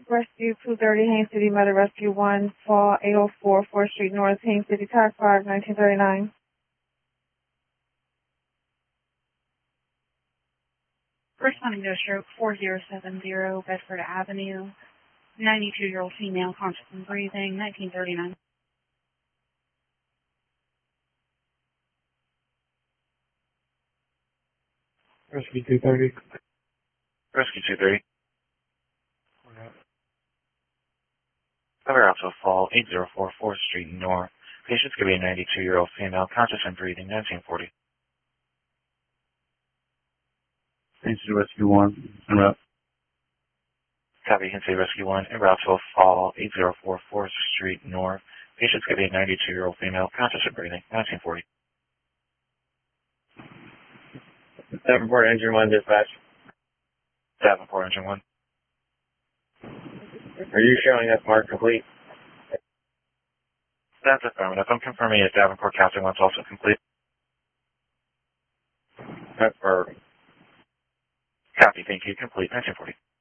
Rescue 230, Haines City Medic Rescue 1, Fall 804, 4th Street North, Haines City, TAC 5, 1939. Responding to a stroke 4070 Bedford Avenue, 92-year-old female, conscious and breathing, 1939. Rescue 230. Rescue 230. Cover out to Fall 804 4th Street North. Patient's going to be a 92-year-old female, conscious and breathing, 1940. Haines City Rescue 1, en route. Copy, Haines City Rescue 1, en route to Fall 804 4th Street North. Patient's going to be a 92-year-old female, conscious and breathing, 1940. Davenport Engine 1, dispatch. Davenport Engine 1. Are you showing us mark complete? That's affirmative. I'm confirming that Davenport Captain 1 is also complete. Confirmed. Copy, thank you. Complete, 1940.